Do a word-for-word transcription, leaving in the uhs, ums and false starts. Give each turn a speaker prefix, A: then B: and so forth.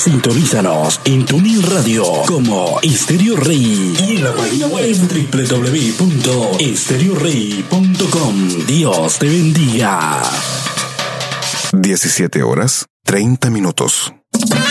A: Sintonízanos en TuneIn Radio como Estéreo Rey y en la página web doble u doble u doble u punto estéreo rey punto com. Dios te bendiga.
B: diecisiete horas, treinta minutos.